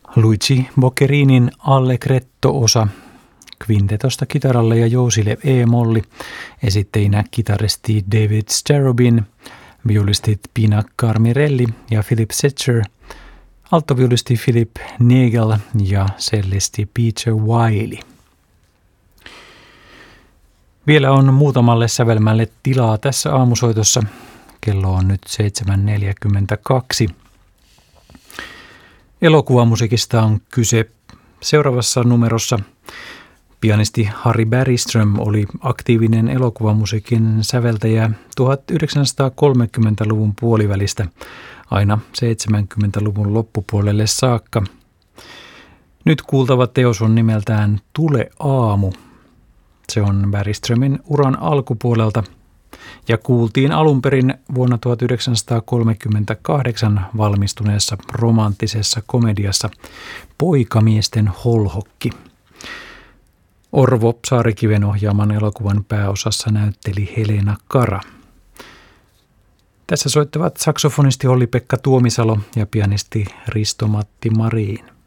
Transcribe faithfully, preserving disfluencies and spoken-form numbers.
Luigi Boccherinin Allegretto-osa kvintetosta kitaralle ja jousille E-molli, esitteinä kitaristi David Starobin, viulistit Pina Carmirelli ja Philip Setcher, alttoviulisti Philip Nagel ja cellisti Peter Wiley. Vielä on muutamalle sävelmälle tilaa tässä aamusoitossa. Kello on nyt seitsemän neljäkymmentäkaksi. Elokuvamusiikista on kyse seuraavassa numerossa. Pianisti Harry Bergström oli aktiivinen elokuvamusiikin säveltäjä tuhatyhdeksänsataakolmekymmentäluvun puolivälistä aina seitsemänkymmentäluvun loppupuolelle saakka. Nyt kuultava teos on nimeltään Tule aamu. Se on Bergströmin uran alkupuolelta ja kuultiin alun perin vuonna tuhatyhdeksänsataakolmekymmentäkahdeksan valmistuneessa romanttisessa komediassa Poikamiesten holhokki. Orvo Saarikiven ohjaaman elokuvan pääosassa näytteli Helena Kara. Tässä soittavat saksofonisti Olli-Pekka Tuomisalo ja pianisti Risto-Matti Marin.